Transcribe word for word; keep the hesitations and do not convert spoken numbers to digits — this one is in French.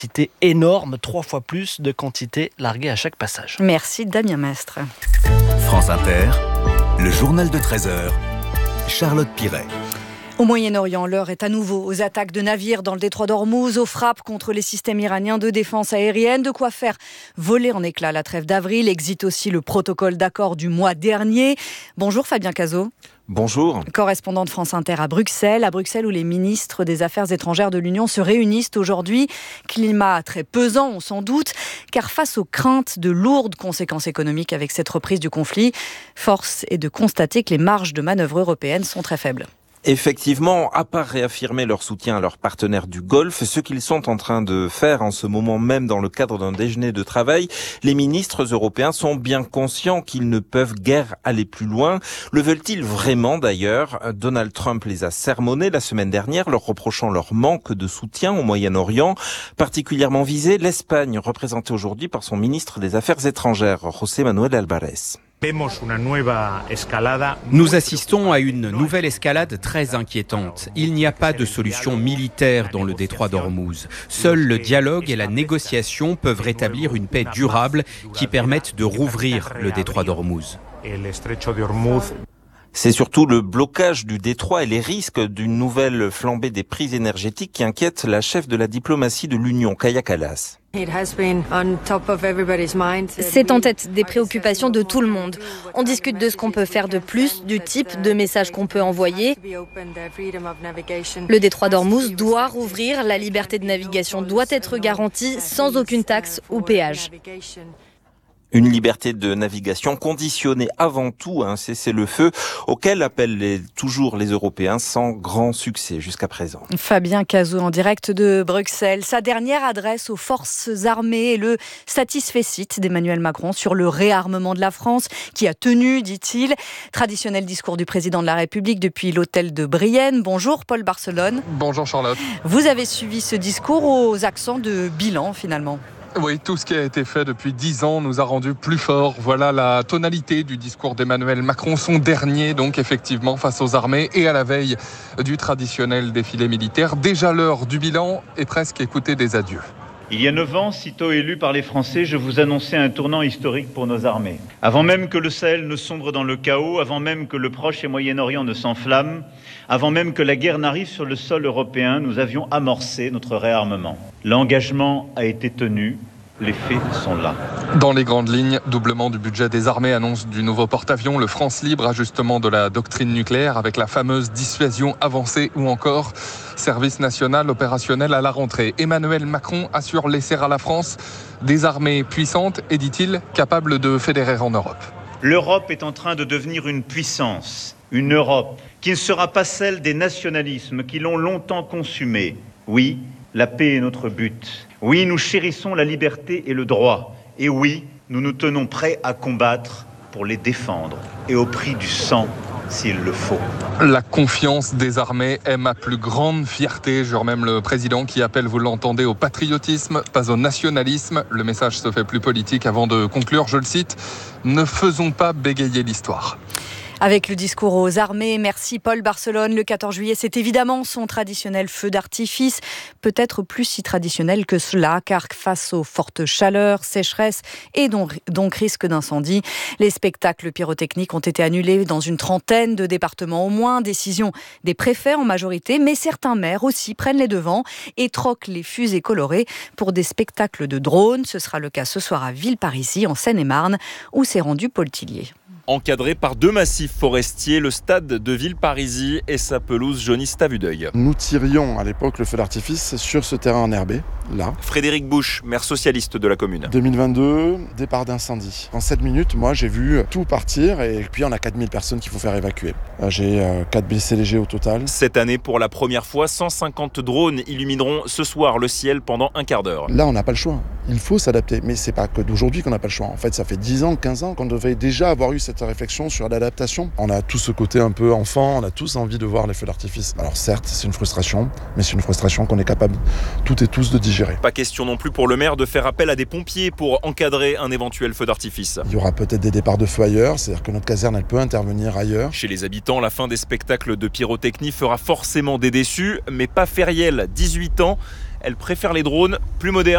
quantité énorme, trois fois plus de quantité larguée à chaque passage. Merci Damien Mestre. France Inter, le journal de treize heures, Charlotte Piret. Au Moyen-Orient, l'heure est à nouveau aux attaques de navires dans le détroit d'Ormuz, aux frappes contre les systèmes iraniens de défense aérienne, de quoi faire voler en éclats la trêve d'avril, exit aussi le protocole d'accord du mois dernier. Bonjour Fabien Cazot. Bonjour. Correspondant de France Inter à Bruxelles, à Bruxelles où les ministres des Affaires étrangères de l'Union se réunissent aujourd'hui. Climat très pesant, on s'en doute, car face aux craintes de lourdes conséquences économiques avec cette reprise du conflit, force est de constater que les marges de manœuvre européennes sont très faibles. Effectivement, à part réaffirmer leur soutien à leurs partenaires du Golfe, ce qu'ils sont en train de faire en ce moment même dans le cadre d'un déjeuner de travail, les ministres européens sont bien conscients qu'ils ne peuvent guère aller plus loin. Le veulent-ils vraiment d'ailleurs ? Donald Trump les a sermonnés la semaine dernière, leur reprochant leur manque de soutien au Moyen-Orient. Particulièrement visée, l'Espagne, représentée aujourd'hui par son ministre des Affaires étrangères, José Manuel Álvarez. Nous assistons à une nouvelle escalade très inquiétante. Il n'y a pas de solution militaire dans le détroit d'Ormuz. Seul le dialogue et la négociation peuvent rétablir une paix durable qui permette de rouvrir le détroit d'Ormuz. C'est surtout le blocage du détroit et les risques d'une nouvelle flambée des prix énergétiques qui inquiètent la chef de la diplomatie de l'Union, Kaja Kallas. C'est en tête des préoccupations de tout le monde. On discute de ce qu'on peut faire de plus, du type de message qu'on peut envoyer. Le détroit d'Ormuz doit rouvrir, la liberté de navigation doit être garantie sans aucune taxe ou péage. Une liberté de navigation conditionnée avant tout à un cessez-le-feu auquel appellent les, toujours les Européens sans grand succès jusqu'à présent. Fabien Cazot en direct de Bruxelles. Sa dernière adresse aux forces armées est le satisfecit d'Emmanuel Macron sur le réarmement de la France qui a tenu, dit-il. Traditionnel discours du président de la République depuis l'hôtel de Brienne. Bonjour Paul Barcelone. Bonjour Charlotte. Vous avez suivi ce discours aux accents de bilan finalement. Oui, tout ce qui a été fait depuis dix ans nous a rendus plus forts. Voilà la tonalité du discours d'Emmanuel Macron, son dernier donc effectivement face aux armées et à la veille du traditionnel défilé militaire. Déjà l'heure du bilan et presque écouter des adieux. Il y a neuf ans, sitôt élu par les Français, je vous annonçais un tournant historique pour nos armées. Avant même que le Sahel ne sombre dans le chaos, avant même que le Proche et Moyen-Orient ne s'enflamment, avant même que la guerre n'arrive sur le sol européen, nous avions amorcé notre réarmement. L'engagement a été tenu. Les faits sont là. Dans les grandes lignes, doublement du budget des armées, annonce du nouveau porte-avions, le France Libre, ajustement de la doctrine nucléaire avec la fameuse dissuasion avancée ou encore service national opérationnel à la rentrée. Emmanuel Macron assure laisser à la France des armées puissantes et, dit-il, capables de fédérer en Europe. L'Europe est en train de devenir une puissance, une Europe qui ne sera pas celle des nationalismes qui l'ont longtemps consumée. Oui, la paix est notre but. Oui, nous chérissons la liberté et le droit. Et oui, nous nous tenons prêts à combattre pour les défendre. Et au prix du sang, s'il le faut. La confiance des armées est ma plus grande fierté. Jure même le président qui appelle, vous l'entendez, au patriotisme, pas au nationalisme. Le message se fait plus politique avant de conclure, je le cite, « Ne faisons pas bégayer l'histoire ». Avec le discours aux armées, merci Paul Barcelone. Le quatorze juillet, c'est évidemment son traditionnel feu d'artifice. Peut-être plus si traditionnel que cela, car face aux fortes chaleurs, sécheresses et donc, donc risque d'incendie, les spectacles pyrotechniques ont été annulés dans une trentaine de départements au moins. Décision des préfets en majorité, mais certains maires aussi prennent les devants et troquent les fusées colorées pour des spectacles de drones. Ce sera le cas ce soir à Villeparisis, en Seine-et-Marne, où s'est rendu Paul Tillier. Encadré par deux massifs forestiers, le stade de Villeparisis et sa pelouse jaunisse à vue d'œil. Nous tirions à l'époque le feu d'artifice sur ce terrain enherbé, là. Frédéric Bouche, maire socialiste de la commune. deux mille vingt-deux, départ d'incendie. En sept minutes, moi j'ai vu tout partir et puis on a quatre mille personnes qu'il faut faire évacuer. J'ai quatre blessés légers au total. Cette année, pour la première fois, cent cinquante drones illumineront ce soir le ciel pendant un quart d'heure. Là, on n'a pas le choix. Il faut s'adapter. Mais c'est pas que d'aujourd'hui qu'on n'a pas le choix. En fait, ça fait dix ans, quinze ans qu'on devait déjà avoir eu cette réflexion sur l'adaptation. On a tous ce côté un peu enfant, on a tous envie de voir les feux d'artifice. Alors certes, c'est une frustration, mais c'est une frustration qu'on est capable toutes et tous de digérer. Pas question non plus pour le maire de faire appel à des pompiers pour encadrer un éventuel feu d'artifice. Il y aura peut-être des départs de feu ailleurs, c'est-à-dire que notre caserne, elle peut intervenir ailleurs. Chez les habitants, la fin des spectacles de pyrotechnie fera forcément des déçus, mais pas Feriel, dix-huit ans. Elle préfère les drones plus modernes.